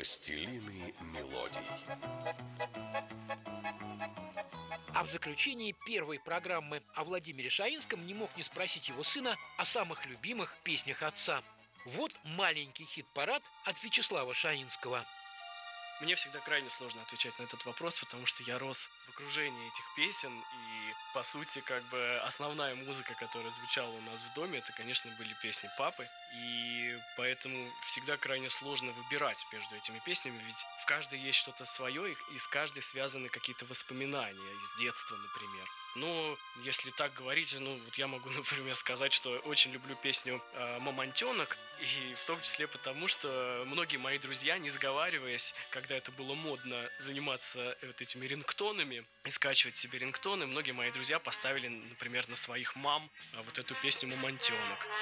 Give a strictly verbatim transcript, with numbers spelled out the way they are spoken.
Властелины мелодий. А в заключении первой программы о Владимире Шаинском не мог не спросить его сына о самых любимых песнях отца. Вот маленький хит-парад от Вячеслава Шаинского. Мне всегда крайне сложно отвечать на этот вопрос, потому что я рос в окружении этих песен, и, по сути, как бы основная музыка, которая звучала у нас в доме, это, конечно, были песни папы, и поэтому всегда крайне сложно выбирать между этими песнями, ведь в каждой есть что-то свое, и с каждой связаны какие-то воспоминания из детства, например. Ну, если так говорить, ну, вот я могу, например, сказать, что очень люблю песню э, «Мамонтенок», и в том числе потому, что многие мои друзья, не сговариваясь, когда это было модно заниматься вот этими рингтонами и скачивать себе рингтоны, многие мои друзья поставили, например, на своих мам вот эту песню «Мамонтенок».